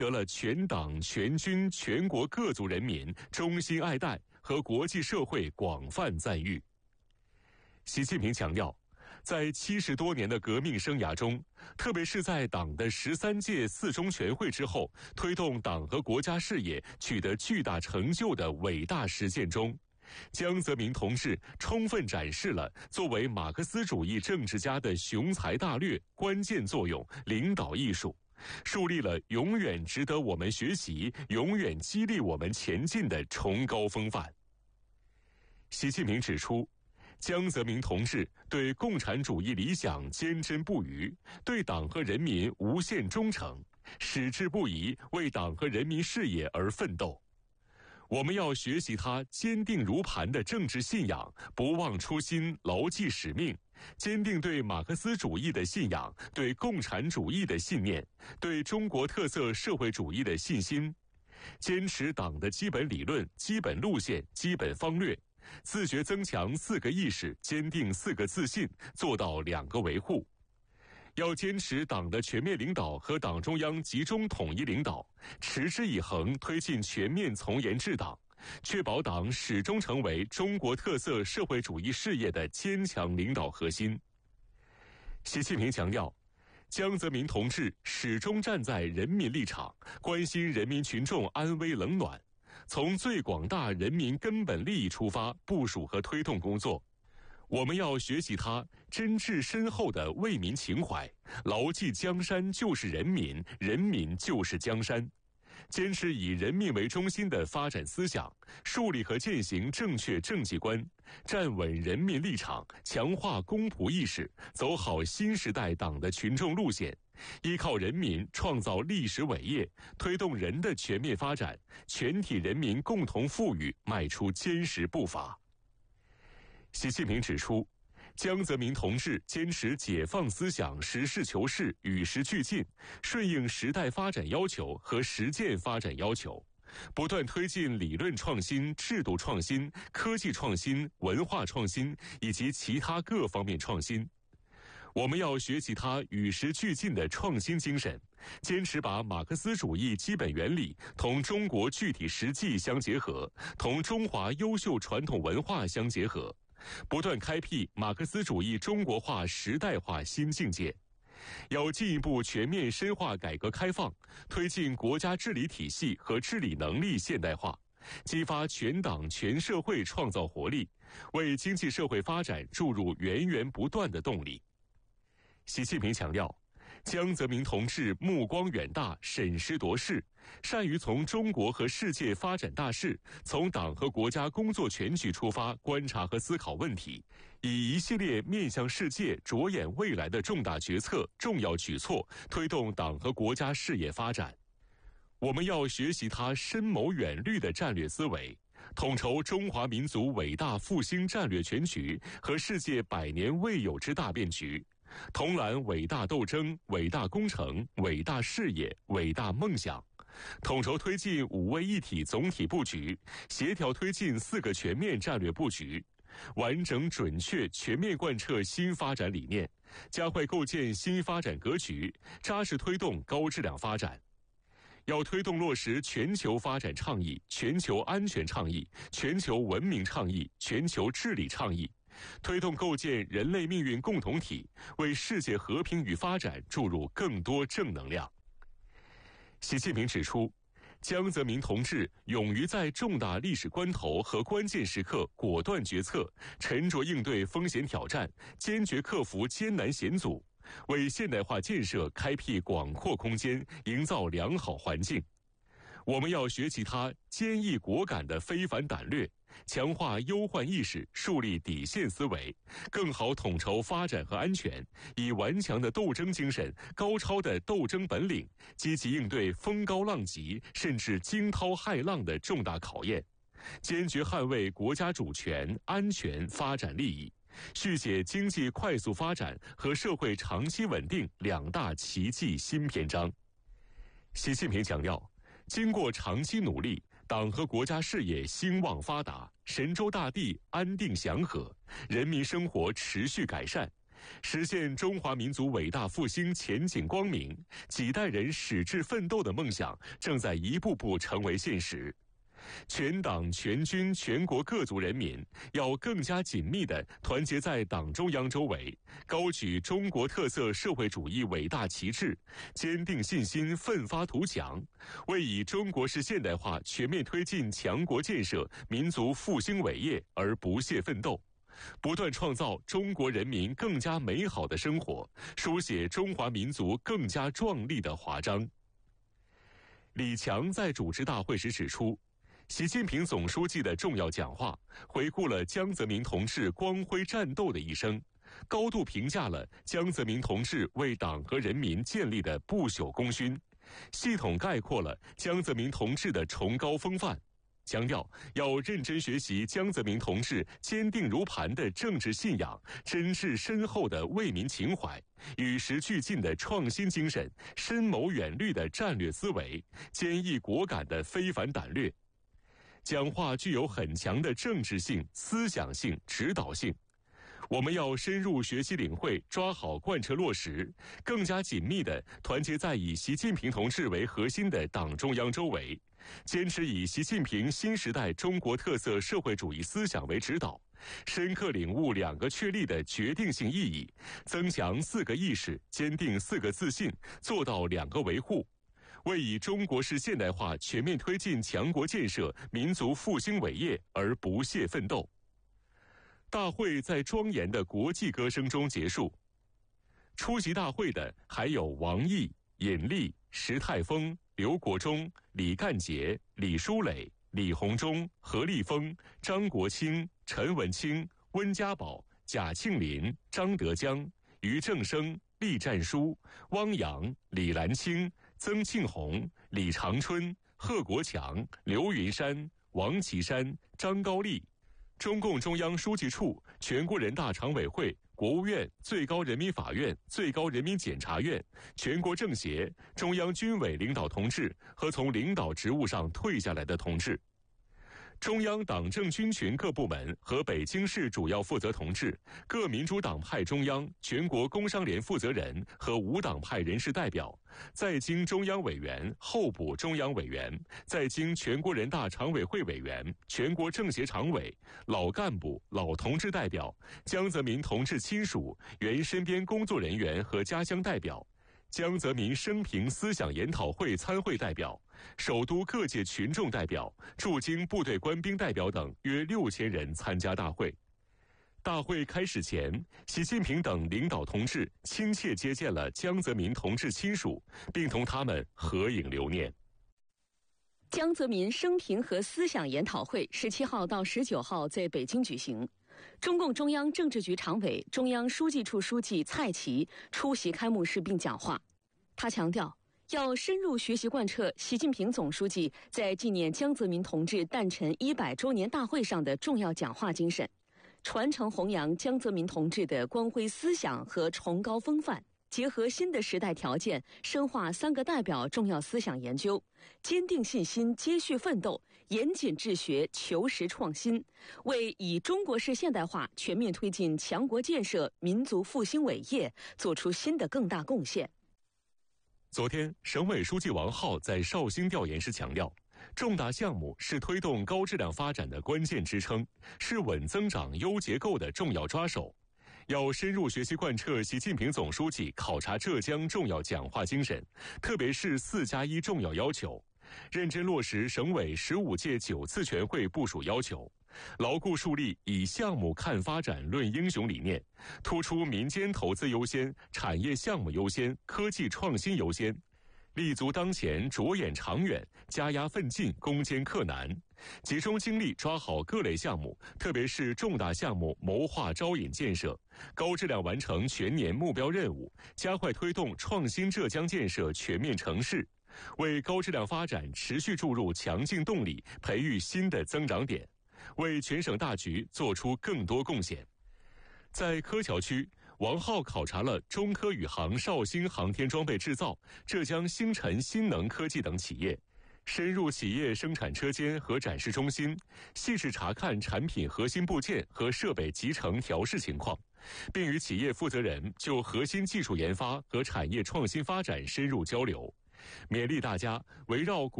得了全党全军全国各族人民衷心爱戴和国际社会广泛赞誉。习近平强调，在70多年的革命生涯中，特别是在党的13届4中全会之后，推动党和国家事业取得巨大成就的伟大实践中，江泽民同志充分展示了作为马克思主义政治家的雄才大略、关键作用、领导艺术，树立了永远值得我们学习、永远激励我们前进的崇高风范。习近平指出，江泽民同志对共产主义理想坚贞不渝，对党和人民无限忠诚，矢志不移为党和人民事业而奋斗。我们要学习他坚定如磐的政治信仰，不忘初心，牢记使命，坚定对马克思主义的信仰，对共产主义的信念，对中国特色社会主义的信心，坚持党的基本理论、基本路线、基本方略，自觉增强4个意识，坚定4个自信，做到2个维护。要坚持党的全面领导和党中央集中统一领导，持之以恒推进全面从严治党，确保党始终成为中国特色社会主义事业的坚强领导核心。习近平强调，江泽民同志始终站在人民立场，关心人民群众安危冷暖，从最广大人民根本利益出发部署和推动工作。我们要学习他真挚深厚的为民情怀，牢记江山就是人民，人民就是江山，坚持以人民为中心的发展思想，树立和践行正确政绩观，站稳人民立场，强化公仆意识，走好新时代党的群众路线，依靠人民创造历史伟业，推动人的全面发展，全体人民共同富裕迈出坚实步伐。习近平指出，江泽民同志坚持解放思想，实事求是，与时俱进，顺应时代发展要求和实践发展要求，不断推进理论创新、制度创新、科技创新、文化创新以及其他各方面创新。我们要学习他与时俱进的创新精神，坚持把马克思主义基本原理同中国具体实际相结合，同中华优秀传统文化相结合，不断开辟马克思主义中国化时代化新境界。要进一步全面深化改革开放，推进国家治理体系和治理能力现代化，激发全党全社会创造活力，为经济社会发展注入源源不断的动力。习近平强调，江泽民同志目光远大，审时度势，善于从中国和世界发展大势，从党和国家工作全局出发观察和思考问题，以一系列面向世界、着眼未来的重大决策、重要举措，推动党和国家事业发展。我们要学习他深谋远虑的战略思维，统筹中华民族伟大复兴战略全局和世界100年未有之大变局，统揽伟大斗争、伟大工程、伟大事业、伟大梦想，统筹推进5位一体总体布局，协调推进4个全面战略布局，完整准确全面贯彻新发展理念，加快构建新发展格局，扎实推动高质量发展。要推动落实全球发展倡议、全球安全倡议、全球文明倡议、全球治理倡议，推动构建人类命运共同体，为世界和平与发展注入更多正能量。习近平指出，江泽民同志勇于在重大历史关头和关键时刻果断决策，沉着应对风险挑战，坚决克服艰难险阻，为现代化建设开辟广阔空间，营造良好环境。我们要学习他坚毅果敢的非凡胆略，强化忧患意识，树立底线思维，更好统筹发展和安全，以顽强的斗争精神、高超的斗争本领，积极应对风高浪急甚至惊涛骇浪的重大考验，坚决捍卫国家主权、安全、发展利益，续写经济快速发展和社会长期稳定2大奇迹新篇章。习近平强调，经过长期努力，党和国家事业兴旺发达，神州大地安定祥和，人民生活持续改善， 实现中华民族伟大复兴前景光明，几代人矢志奋斗的梦想正在一步步成为现实。全党全军全国各族人民要更加紧密地团结在党中央周围，高举中国特色社会主义伟大旗帜，坚定信心，奋发图强，为以中国式现代化全面推进强国建设、民族复兴伟业而不懈奋斗，不断创造中国人民更加美好的生活，书写中华民族更加壮丽的华章。李强在主持大会时指出，习近平总书记的重要讲话回顾了江泽民同志光辉战斗的一生，高度评价了江泽民同志为党和人民建立的不朽功勋，系统概括了江泽民同志的崇高风范，强调要认真学习江泽民同志坚定如磐的政治信仰、真挚深厚的为民情怀、与时俱进的创新精神、深谋远虑的战略思维、坚毅果敢的非凡胆略。讲话具有很强的政治性、思想性、指导性。我们要深入学习领会，抓好贯彻落实，更加紧密地团结在以习近平同志为核心的党中央周围，坚持以习近平新时代中国特色社会主义思想为指导，深刻领悟2个确立的决定性意义，增强4个意识，坚定4个自信，做到2个维护，为以中国式现代化全面推进强国建设、民族复兴伟业而不懈奋斗。大会在庄严的国际歌声中结束。出席大会的还有王毅、尹力、石泰峰、刘国中、李干杰、李书磊、李鸿忠、何立峰、张国清、陈文清、温家宝、贾庆林、张德江、俞正声、栗战书、汪洋、李岚清、曾庆红、李长春、贺国强、刘云山、王岐山、张高丽，中共中央书记处、全国人大常委会、国务院、最高人民法院、最高人民检察院、全国政协、中央军委领导同志和从领导职务上退下来的同志。中央党政军群各部门和北京市主要负责同志、各民主党派中央、全国工商联负责人和无党派人士代表，在京中央委员、候补中央委员，在京全国人大常委会委员、全国政协常委、老干部、老同志代表、江泽民同志亲属、原身边工作人员和家乡代表，江泽民生平思想研讨会参会代表，首都各界群众代表，驻京部队官兵代表等约6000人参加大会。大会开始前，习近平等领导同志亲切接见了江泽民同志亲属，并同他们合影留念。 江泽民生平和思想研讨会17号到19号在北京举行。中共中央政治局常委、中央书记处书记蔡奇出席开幕式并讲话。他强调，要深入学习贯彻习近平总书记在纪念江泽民同志诞辰100周年大会上的重要讲话精神，传承弘扬江泽民同志的光辉思想和崇高风范，结合新的时代条件，深化3个代表重要思想研究，坚定信心，接续奋斗，严谨治学，求实创新，为以中国式现代化全面推进强国建设、民族复兴伟业做出新的更大贡献。 昨天，省委书记王浩在绍兴调研时强调，重大项目是推动高质量发展的关键支撑，是稳增长、优结构的重要抓手。要深入学习贯彻习近平总书记考察浙江重要讲话精神，特别是4+1重要要求，认真落实省委15届9次全会部署要求，牢固树立以项目看发展、论英雄理念，突出民间投资优先、产业项目优先、科技创新优先，立足当前，着眼长远，加压奋进，攻坚克难，集中精力抓好各类项目，特别是重大项目谋划招引建设，高质量完成全年目标任务，加快推动创新浙江建设全面成事，为高质量发展持续注入强劲动力，培育新的增长点，为全省大局做出更多贡献。在柯桥区，王浩考察了中科宇航绍兴航天装备制造、浙江星辰新能科技等企业， 深入企业生产车间和展示中心，细致查看产品核心部件和设备集成调试情况，并与企业负责人就核心技术研发和产业创新发展深入交流，勉励大家围绕